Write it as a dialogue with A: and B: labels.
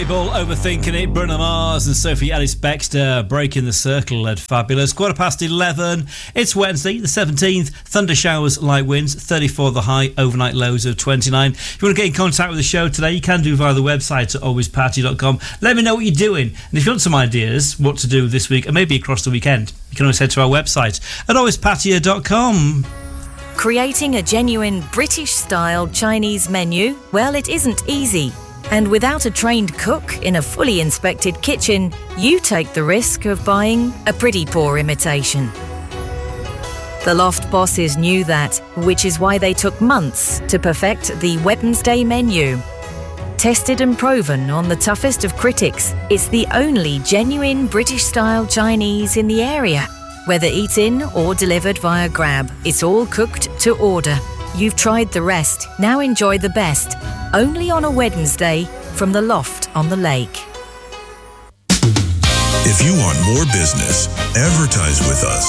A: All overthinking it. Bruno Mars and Sophie Ellis-Bextor breaking the circle at Fabulous. 11:15. It's Wednesday, the 17th. Thunder showers, light winds, 34 the high, overnight lows of 29. If you want to get in contact with the show today, you can do via the website at alwaysparty.com. Let me know what you're doing. And if you want some ideas what to do this week and maybe across the weekend, you can always head to our website at alwaysparty.com.
B: Creating a genuine British-style Chinese menu? Well, it isn't easy. And without a trained cook in a fully inspected kitchen, you take the risk of buying a pretty poor imitation. The Loft bosses knew that, which is why they took months to perfect the Wednesday menu. Tested and proven on the toughest of critics, it's the only genuine British-style Chinese in the area. Whether eat-in or delivered via Grab, it's all cooked to order. You've tried the rest, now enjoy the best. Only on a Wednesday from the Loft on the Lake.
C: If you want more business, advertise with us.